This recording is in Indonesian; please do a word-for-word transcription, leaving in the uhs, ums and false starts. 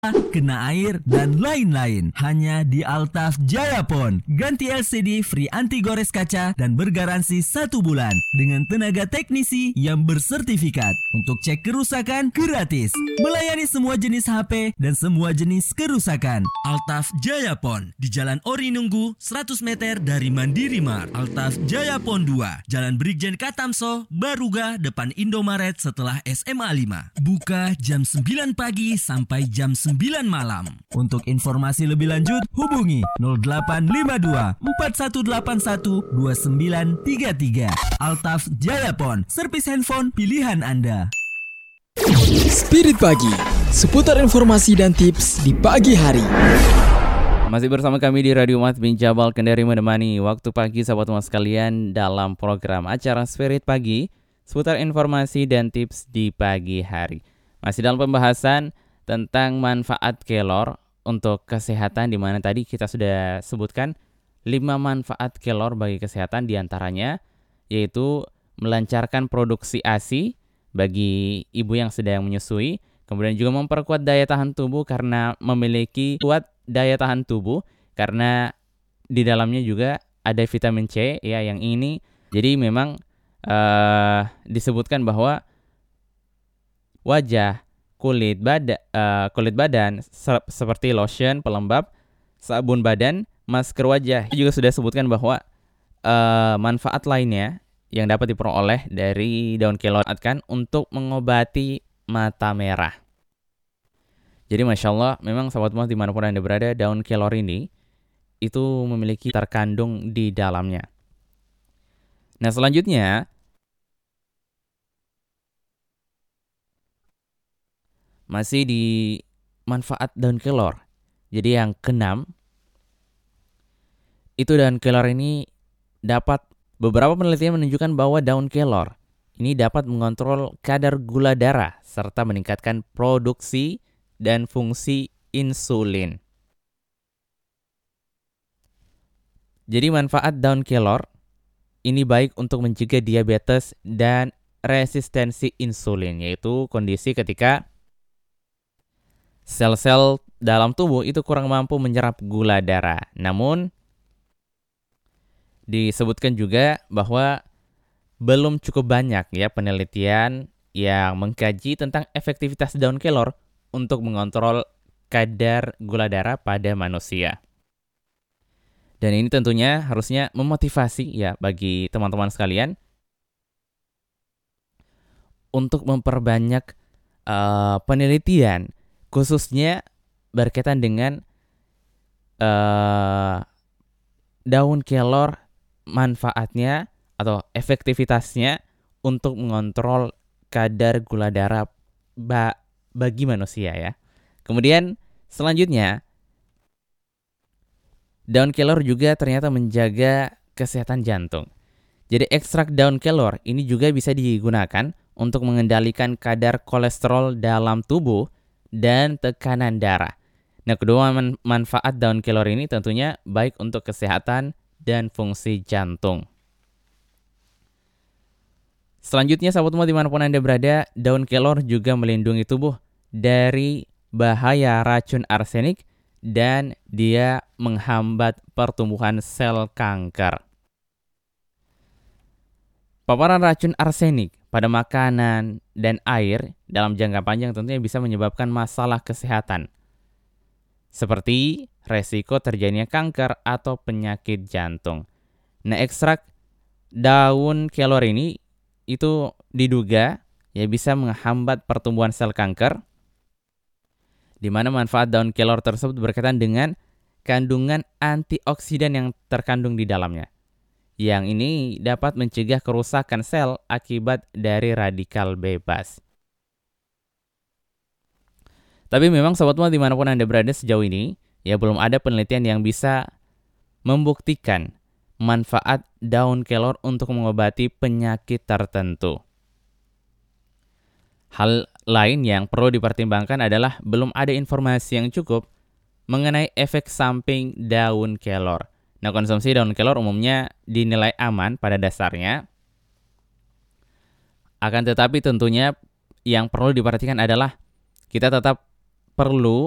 kena air, dan lain-lain. Hanya di Altaf Jayapon. Ganti L C D free anti gores kaca dan bergaransi satu bulan dengan tenaga teknisi yang bersertifikat. Untuk cek kerusakan gratis. Melayani semua jenis H P dan semua jenis kerusakan. Altaf Jayapon di Jalan Orinunggu seratus meter dari Mandiri Mart. Altaf Jayapon dua, Jalan Brigjen Katamso, Baruga, depan Indomaret setelah S M A lima. Buka jam sembilan pagi sampai jam sembilan malam. Untuk informasi lebih lanjut, hubungi nol delapan lima dua empat satu delapan satu dua sembilan tiga tiga. Altaf Jayapon, servis handphone pilihan Anda. Spirit Pagi, seputar informasi dan tips di pagi hari. Masih bersama kami di Radio Mat bin Jabal Kendari, menemani waktu pagi sahabat mas sekalian dalam program acara Spirit Pagi, seputar informasi dan tips di pagi hari. Masih dalam pembahasan tentang manfaat kelor untuk kesehatan, di mana tadi kita sudah sebutkan lima manfaat kelor bagi kesehatan, diantaranya yaitu melancarkan produksi A S I bagi ibu yang sedang menyusui, kemudian juga memperkuat daya tahan tubuh karena memiliki kuat daya tahan tubuh karena di dalamnya juga ada vitamin C ya, yang ini jadi memang uh, disebutkan bahwa wajah, kulit badan, uh, kulit badan se- seperti lotion, pelembab, sabun badan, masker wajah. Juga sudah sebutkan bahwa uh, manfaat lainnya yang dapat diperoleh dari daun kelor kan untuk mengobati mata merah. Jadi Masya Allah, memang sahabat mas dimanapun Anda berada, daun kelor ini itu memiliki terkandung di dalamnya. Nah selanjutnya, masih di manfaat daun kelor. Jadi yang keenam, itu daun kelor ini dapat, beberapa penelitian menunjukkan bahwa daun kelor ini dapat mengontrol kadar gula darah serta meningkatkan produksi dan fungsi insulin. Jadi manfaat daun kelor ini baik untuk mencegah diabetes dan resistensi insulin, yaitu kondisi ketika sel-sel dalam tubuh itu kurang mampu menyerap gula darah. Namun disebutkan juga bahwa belum cukup banyak ya penelitian yang mengkaji tentang efektivitas daun kelor untuk mengontrol kadar gula darah pada manusia. Dan ini tentunya harusnya memotivasi ya bagi teman-teman sekalian untuk memperbanyak uh, penelitian, khususnya berkaitan dengan uh, daun kelor, manfaatnya atau efektivitasnya untuk mengontrol kadar gula darah ba- bagi manusia ya. Kemudian selanjutnya, daun kelor juga ternyata menjaga kesehatan jantung. Jadi ekstrak daun kelor ini juga bisa digunakan untuk mengendalikan kadar kolesterol dalam tubuh dan tekanan darah. Nah, kedua man- manfaat daun kelor ini tentunya baik untuk kesehatan dan fungsi jantung. Selanjutnya, sahabat semua dimanapun Anda berada, daun kelor juga melindungi tubuh dari bahaya racun arsenik dan dia menghambat pertumbuhan sel kanker. Paparan racun arsenik pada makanan dan air dalam jangka panjang tentunya bisa menyebabkan masalah kesehatan, seperti resiko terjadinya kanker atau penyakit jantung. Nah, ekstrak daun kelor ini itu diduga ya bisa menghambat pertumbuhan sel kanker, di mana manfaat daun kelor tersebut berkaitan dengan kandungan antioksidan yang terkandung di dalamnya. Yang ini dapat mencegah kerusakan sel akibat dari radikal bebas. Tapi memang sobat muda dimanapun Anda berada sejauh ini, ya belum ada penelitian yang bisa membuktikan manfaat daun kelor untuk mengobati penyakit tertentu. Hal lain yang perlu dipertimbangkan adalah belum ada informasi yang cukup mengenai efek samping daun kelor. Nah, konsumsi daun kelor umumnya dinilai aman pada dasarnya. Akan tetapi tentunya yang perlu diperhatikan adalah kita tetap perlu